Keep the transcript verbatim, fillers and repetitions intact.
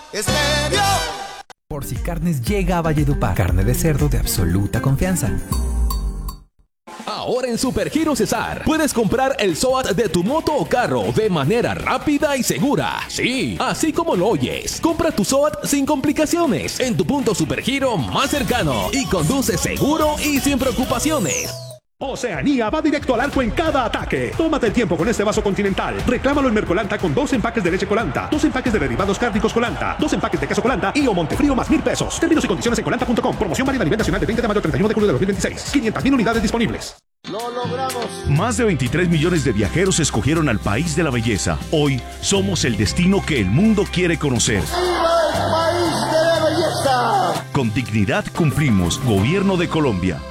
Estéreo. Por si Carnes llega a Valledupar. Carne de cerdo de absoluta confianza. Ahora en Supergiro Cesar puedes comprar el SOAT de tu moto o carro de manera rápida y segura. Sí, así como lo oyes. Compra tu SOAT sin complicaciones en tu punto Supergiro más cercano y conduce seguro y sin preocupaciones. Oceanía va directo al arco en cada ataque. Tómate el tiempo con este vaso Continental. Reclámalo en Mercolanta con dos empaques de leche Colanta, dos empaques de derivados cárnicos Colanta, dos empaques de queso Colanta y o Montefrío más mil pesos. Términos y condiciones en colanta punto com. Promoción válida a nivel nacional de veinte de mayo al treinta y uno de julio de dos mil veintiséis. quinientas mil unidades disponibles. ¡Lo logramos! Más de veintitrés millones de viajeros escogieron al país de la belleza. Hoy somos el destino que el mundo quiere conocer. ¡Viva el país de la belleza! Con dignidad cumplimos. Gobierno de Colombia.